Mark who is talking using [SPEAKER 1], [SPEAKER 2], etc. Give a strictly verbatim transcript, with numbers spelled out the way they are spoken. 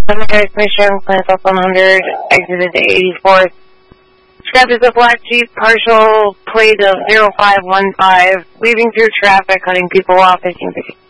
[SPEAKER 1] Cemetery Commission, Class F one hundred, exited to eighty-fourth. Scrap is a black Jeep, partial plate of zero five one five, weaving through traffic, cutting people off. I think